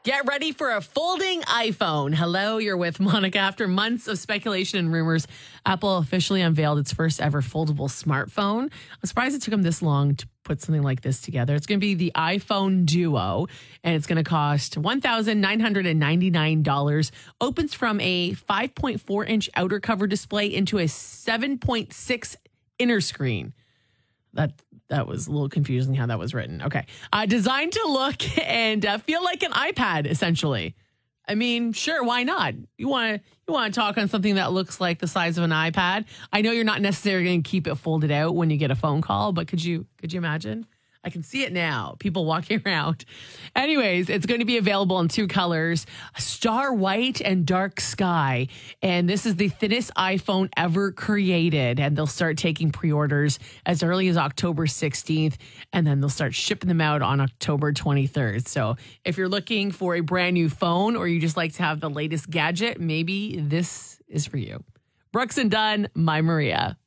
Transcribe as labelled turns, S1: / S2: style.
S1: Get ready for a folding iPhone. Hello, you're with Monica. After months of speculation and rumors, Apple officially unveiled its first ever foldable smartphone. I'm surprised it took them this long to put something like this together. It's going to be the iPhone Duo, and it's going to cost $1,999. Opens from a 5.4-inch outer cover display into a 7.6 inner screen. That was a little confusing how that was written. Okay. Designed to look and feel like an iPad, essentially. I mean, sure, why not? You want to talk on something that looks like the size of an iPad. I know you're not necessarily going to keep it folded out when you get a phone call, but could you imagine? I can see it now. People walking around. Anyways, it's going to be available in two colors, star white and dark sky. And this is the thinnest iPhone ever created. And they'll start taking pre-orders as early as October 16th. And then they'll start shipping them out on October 23rd. So if you're looking for a brand new phone or you just like to have the latest gadget, maybe this is for you. Brooks and Dunn, my Maria.